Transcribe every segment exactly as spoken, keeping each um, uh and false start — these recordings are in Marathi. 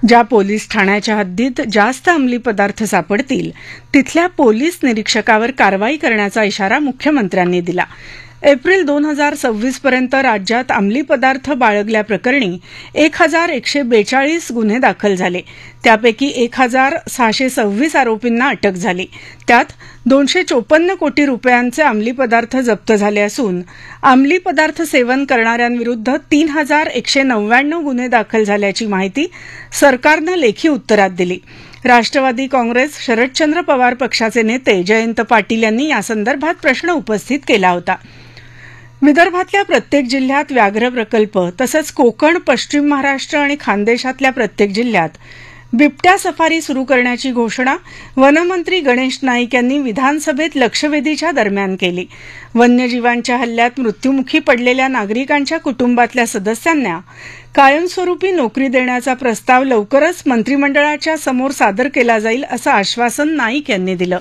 ज्या पोलीस ठाण्याच्या हद्दीत जास्त अंमली पदार्थ सापडतील तिथल्या पोलीस निरीक्षकावर कारवाई करण्याचा इशारा मुख्यमंत्र्यांनी दिला. एप्रिल दोन हजार सव्वीस पर्यंत राज्यात अंमली पदार्थ बाळगल्याप्रकरणी एक हजार एकशे बेचाळीस गुन्हे दाखल झाले. त्यापैकी एक हजार सहाशे सव्वीस आरोपींना अटक झाली. त्यात दोनशे चोपन्न कोटी रुपयांचे अंमली पदार्थ जप्त झाले असून अंमली पदार्थ सेवन करणाऱ्यांविरुद्ध तीन हजार एकशे नव्याण्णव गुन्हे दाखल झाल्याची माहिती सरकारनं लेखी उत्तरात दिली. राष्ट्रवादी काँग्रेस शरदचंद्र पवार पक्षाचे नेते जयंत पाटील यांनी यासंदर्भात प्रश्न उपस्थित केला होता. विदर्भातल्या प्रत्येक जिल्ह्यात व्याघ्र प्रकल्प तसंच कोकण, पश्चिम महाराष्ट्र आणि खानदेशातल्या प्रत्येक जिल्ह्यात बिबट्या सफारी सुरू करण्याची घोषणा वनमंत्री गणेश नाईक यांनी विधानसभेत लक्षवेधीच्या दरम्यान केली. वन्यजीवांच्या हल्ल्यात मृत्युमुखी पडलेल्या नागरिकांच्या कुटुंबातल्या सदस्यांना कायमस्वरूपी नोकरी देण्याचा प्रस्ताव लवकरच मंत्रिमंडळाच्या समोर सादर केला जाईल असं आश्वासन नाईक यांनी दिलं.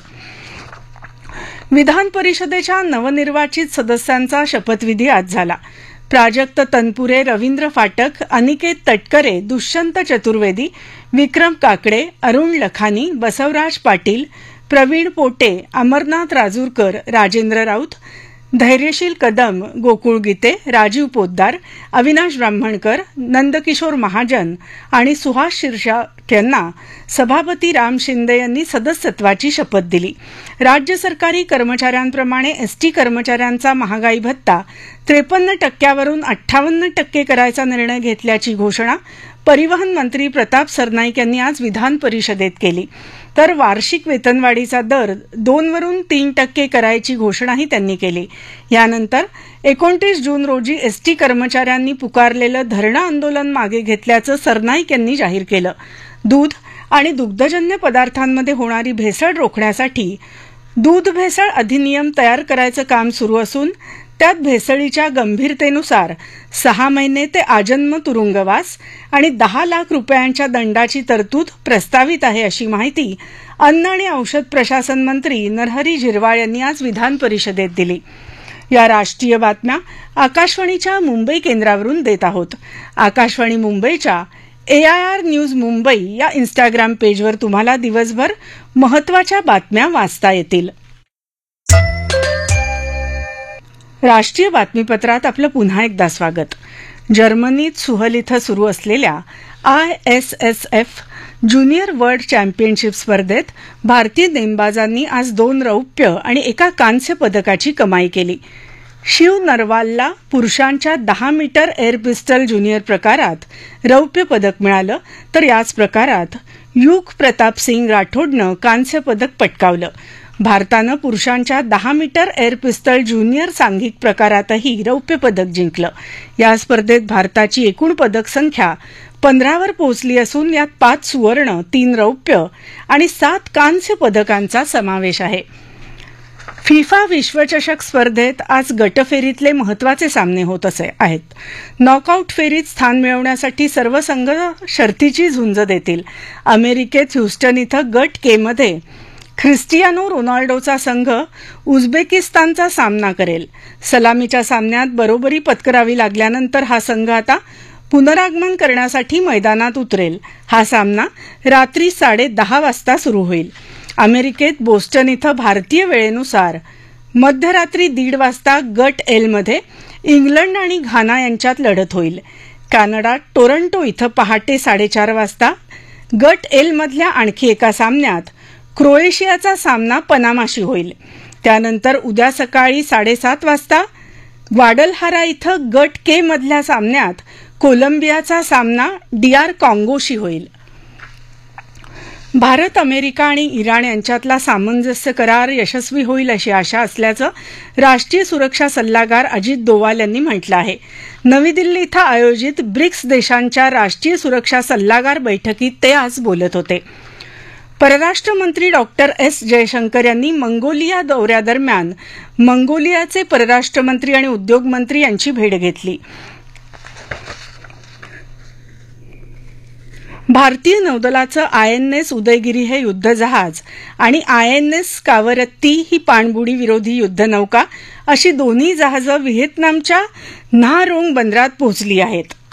विधान परिषदेच्या नवनिर्वाचित सदस्यांचा शपथविधी आज झाला. प्राजक्त तनपुरे, रवींद्र फाटक, अनिकेत तटकरे, दुष्यंत चतुर्वेदी, विक्रम काकडे, अरुण लखानी, बसवराज पाटील, प्रवीण पोटे, अमरनाथ राजूरकर, राजेंद्र राऊत, धैर्यशील कदम, गोकुळ गीते, राजीव पोद्दार, अविनाश ब्राह्मणकर, नंदकिशोर महाजन आणि सुहास शिरसाट यांना सभापती राम शिंदे यांनी सदस्यत्वाची शपथ दिली. राज्य सरकारी कर्मचाऱ्यांप्रमाणे एसटी कर्मचाऱ्यांचा महागाई भत्ता त्रेपन्न टक्क्यावरून अठ्ठावन्न टक्के करायचा निर्णय घेतल्याची घोषणा परिवहन मंत्री प्रताप सरनाईक यांनी आज विधान परिषदेत केली. तर वार्षिक वेतनवाढीचा दर दोन वरून तीन टक्के करायची घोषणाही त्यांनी केली. यानंतर एकोणतीस जून रोजी एसटी कर्मचाऱ्यांनी पुकारलेलं धरणं आंदोलन मागे घेतल्याचं सरनाईक यांनी जाहीर केलं. दूध आणि दुग्धजन्य पदार्थांमध्ये होणारी भेसळ रोखण्यासाठी दूध भेसळ अधिनियम तयार करायचं काम सुरू असून त्यात भेसळीच्या गंभीरतेनुसार सहा महिने ते आजन्म तुरुंगवास आणि दहा लाख रुपयांच्या दंडाची तरतूद प्रस्तावित आहे अशी माहिती अन्न आणि औषध प्रशासन मंत्री नरहरी झिरवाळ यांनी आज विधान परिषदेत दिली. या राष्ट्रीय बातम्या आकाशवाणीच्या मुंबई केंद्रावरून देत आहोत. आकाशवाणी मुंबईच्या ए आय आर न्यूज मुंबई या इन्स्टाग्राम पेजवर तुम्हाला दिवसभर महत्त्वाच्या बातम्या वाचता येतील. राष्ट्रीय बातमीपत्रात आपलं पुन्हा एकदा स्वागत. जर्मनीत सुहल इथं सुरू असलेल्या I S S F junior world championship स्पर्धेत भारतीय नेमबाजांनी आज दोन रौप्य आणि एका कांस्य पदकाची कमाई केली. शिव नरवालला पुरुषांच्या दहा मीटर एअर पिस्टल ज्युनियर प्रकारात रौप्य पदक मिळालं, तर याच प्रकारात युग प्रताप सिंग राठोडनं कांस्य पदक पटकावलं. भारतानं पुरुषांच्या दहा मीटर एअर पिस्टल ज्युनियर सांघिक प्रकारातही रौप्य पदक जिंकलं. या स्पर्धेत भारताची एकूण पदक संख्या पंधरावर पोहोचली असून यात पाच सुवर्ण, तीन रौप्य आणि सात कांस्य पदकांचा समावेश आहे. फिफा विश्वचषक स्पर्धेत आज गटफेरीतले महत्त्वाचे सामने होत असे आहेत. नॉकआउट फेरीत स्थान मिळवण्यासाठी सर्व संघ शर्तीची झुंज देतील. अमेरिकेत ह्युस्टन इथं गट के मध्ये ख्रिस्टियानो रोनाल्डोचा संघ उझबेकिस्तानचा सामना करेल. सलामीच्या सामन्यात बरोबरी पत्करावी लागल्यानंतर हा संघ आता पुनरागमन करण्यासाठी मैदानात उतरेल. हा सामना रात्री साडे दहा वाजता सुरू होईल. अमेरिकेत बोस्टन इथं भारतीय वेळेनुसार मध्यरात्री दीड वाजता गट एलमध्ये इंग्लंड आणि घाना यांच्यात लढत होईल. कॅनडात टोरंटो इथं पहाटे साडेचार वाजता गट एलमधल्या आणखी एका सामन्यात क्रोएशियाचा सामना पनामाशी होईल. त्यानंतर उद्या सकाळी साडेसात वाजता ग्वाडलहारा इथं गट के मधल्या सामन्यात कोलंबियाचा सामना डीआर कॉंगोशी होईल. भारत, अमेरिका आणि इराण यांच्यातला सामंजस्य करार यशस्वी होईल अशी आशा असल्याचं राष्ट्रीय सुरक्षा सल्लागार अजित डोवाल यांनी म्हटलं आहे. नवी दिल्ली इथं आयोजित ब्रिक्स देशांच्या राष्ट्रीय सुरक्षा सल्लागार बैठकीत ते आज बोलत होते. परराष्ट्र मंत्री डॉक्टर एस जयशंकर यांनी मंगोलिया दौऱ्यादरम्यान मंगोलियाचे परराष्ट्र मंत्री आणि उद्योग मंत्री यांची भेट घेतली. भारतीय नौदलाचं आय एन एस उदयगिरी हे युद्धजहाज आणि आय एन एस कावरत्ती ही पाणबुडी विरोधी युद्धनौका अशी दोन्ही जहाजं व्हिएतनामच्या न्हा रोंग बंदरात पोहोचली आहेत.